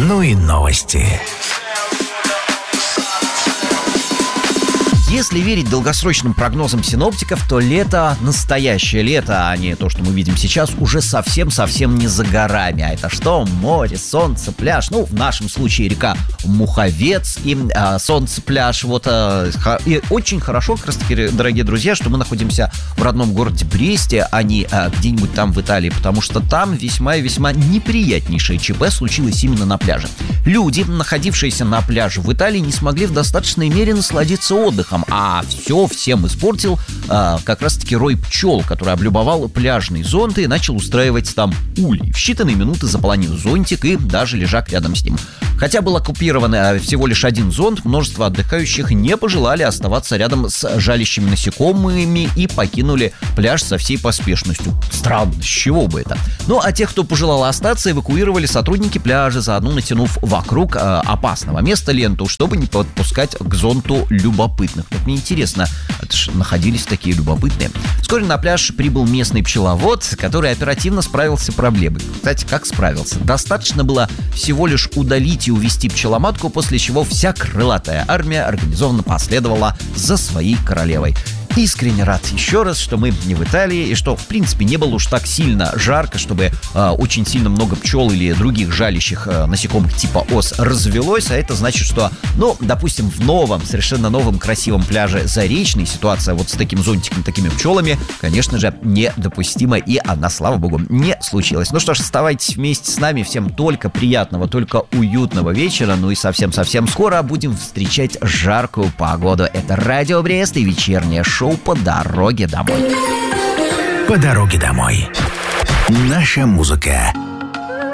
Ну и новости. Если верить долгосрочным прогнозам синоптиков, то лето, настоящее лето, а не то, что мы видим сейчас, уже совсем-совсем не за горами. А это что? Море, солнце, пляж. Ну, в нашем случае река Муховец и солнце, пляж. И очень хорошо, как раз таки, дорогие друзья, что мы находимся в родном городе Бресте, а не где-нибудь там в Италии, потому что там весьма и весьма неприятнейшее ЧП случилось именно на пляже. Люди, находившиеся на пляже в Италии, не смогли в достаточной мере насладиться отдыхом, а всем испортил как раз-таки рой пчел, который облюбовал пляжные зонты и начал устраивать там улей. В считанные минуты заполонил зонтик и даже лежак рядом с ним. Хотя был оккупирован всего лишь один зонт, множество отдыхающих не пожелали оставаться рядом с жалящими насекомыми и покинули пляж со всей поспешностью. Странно, с чего бы это? Ну, а тех, кто пожелал остаться, эвакуировали сотрудники пляжа, заодно натянув вокруг опасного места ленту, чтобы не подпускать к зонту любопытных. Вот мне интересно, это ж находились такие любопытные. Вскоре на пляж прибыл местный пчеловод, который оперативно справился с проблемой. Кстати, как справился? Достаточно было всего лишь удалить и увести пчеломатку, после чего вся крылатая армия организованно последовала за своей королевой. Искренне рад еще раз, что мы не в Италии, и что, в принципе, не было уж так сильно жарко, чтобы очень сильно много пчел или других жалящих насекомых типа ос развелось. А это значит, что, допустим, в новом, совершенно новом красивом пляже Заречный ситуация вот с таким зонтиком, такими пчелами, конечно же, недопустима, и она, слава богу, не случилась. Ну что ж, оставайтесь вместе с нами. Всем только приятного, только уютного вечера. Ну и совсем-совсем скоро будем встречать жаркую погоду. Это Радио Брест и вечернее шоу «По дороге домой». По дороге домой. Наша музыка.